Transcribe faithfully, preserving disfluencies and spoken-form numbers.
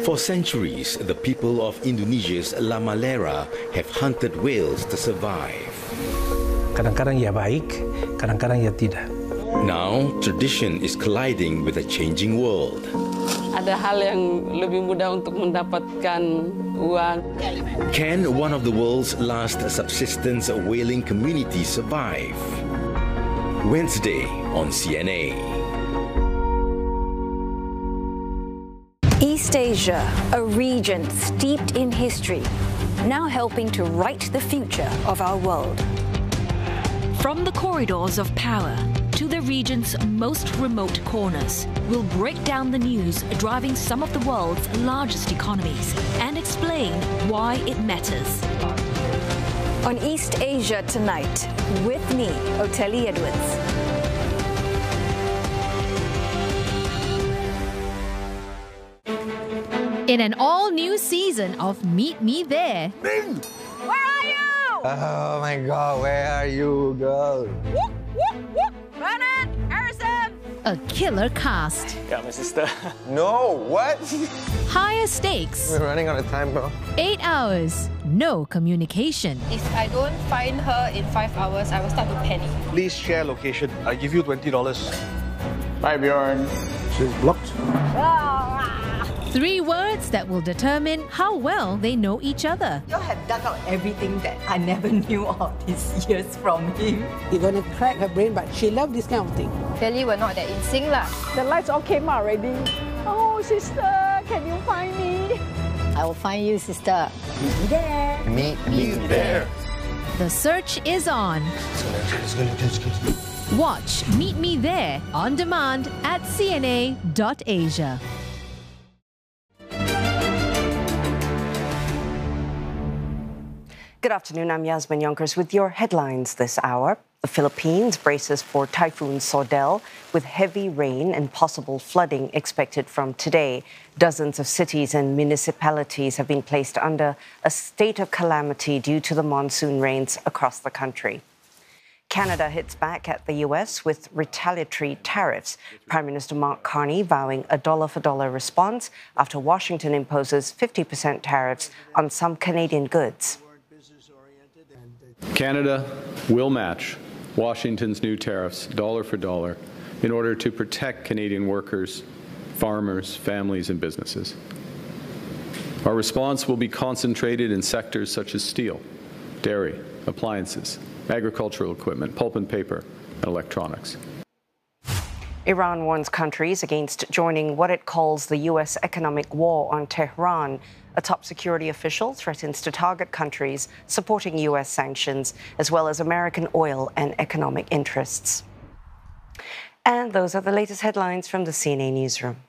For centuries, the people of Indonesia's Lamalera have hunted whales to survive. Kadang-kadang ia baik, kadang-kadang ia tidak. Now, tradition is colliding with a changing world. Ada hal yang lebih mudah untuk mendapatkan uang. Can one of the world's last subsistence whaling communities survive? Wednesday on C N A. East Asia, a region steeped in history, now helping to write the future of our world. From the corridors of power to the region's most remote corners, we'll break down the news driving some of the world's largest economies and explain why it matters. On East Asia Tonight, with me, Oteli Edwards. In an all-new season of Meet Me There. Ming! Where are you? Oh my God, where are you, girl? Whoop, whoop, whoop. Bernard, Harrison. A killer cast. Yeah, my sister. No, what? Higher stakes. We're running out of time, bro. Eight hours. No communication. If I don't find her in five hours, I will start to panic. Please share location. I give you twenty dollars. Bye, Bjorn. She's blocked. Three words that will determine how well they know each other. You have dug out everything that I never knew all these years from him. You're gonna crack her brain, but she loves this kind of thing. Clearly, we're not that in sync lah. The lights all came out already. Oh, sister, can you find me? I will find you, sister. Meet me there. Meet me there. The search is on. Watch Meet Me There on demand at C N A dot asia. Good afternoon, I'm Yasmin Yonkers with your headlines this hour. The Philippines braces for Typhoon Sordell with heavy rain and possible flooding expected from today. Dozens of cities and municipalities have been placed under a state of calamity due to the monsoon rains across the country. Canada hits back at the U S with retaliatory tariffs. Prime Minister Mark Carney vowing a dollar-for-dollar response after Washington imposes fifty percent tariffs on some Canadian goods. Canada will match Washington's new tariffs dollar for dollar in order to protect Canadian workers, farmers, families, and businesses. Our response will be concentrated in sectors such as steel, dairy, appliances, agricultural equipment, pulp and paper, and electronics. Iran warns countries against joining what it calls the U S economic war on Tehran. A top security official threatens to target countries supporting U S sanctions, as well as American oil and economic interests. And those are the latest headlines from the C N A newsroom.